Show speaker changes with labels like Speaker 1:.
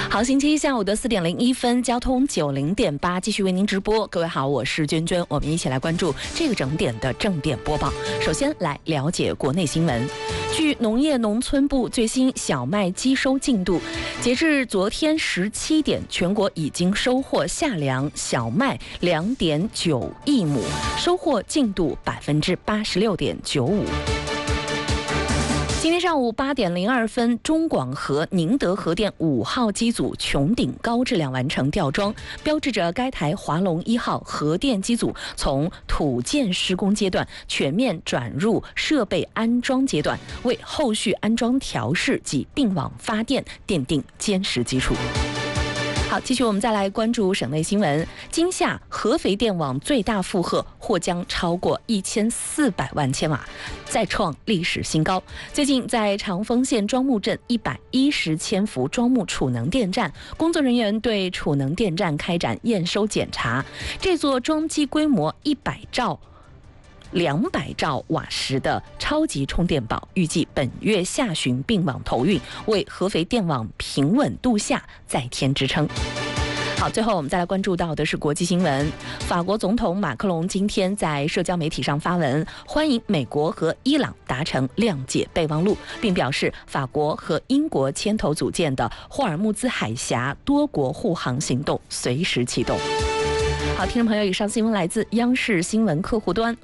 Speaker 1: 好，星期一下午的4点01分，交通90.8继续为您直播。各位好，我是娟娟，我们一起来关注这个整点的正点播报。首先来了解国内新闻。据农业农村部最新小麦机收进度，截至昨天17点，全国已经收获夏粮小麦2.9亿亩，收获进度86.95%。今天上午8点02分，中广核宁德核电5号机组穹顶高质量完成吊装，标志着该台华龙1号核电机组从土建施工阶段全面转入设备安装阶段，为后续安装调试及并网发电奠定坚实基础。好，继续我们再来关注省内新闻。今夏合肥电网最大负荷或将超过1400万千瓦，再创历史新高。最近在长丰县庄木镇110千伏庄木储能电站，工作人员对储能电站开展验收检查。这座装机规模200兆瓦时的超级充电宝，预计本月下旬并网投运，为合肥电网平稳度夏再添支撑。好，最后我们再来关注到的是国际新闻。法国总统马克龙今天在社交媒体上发文，欢迎美国和伊朗达成谅解备忘录，并表示法国和英国牵头组建的霍尔木兹海峡多国护航行动随时启动。好，听众朋友，以上新闻来自央视新闻客户端。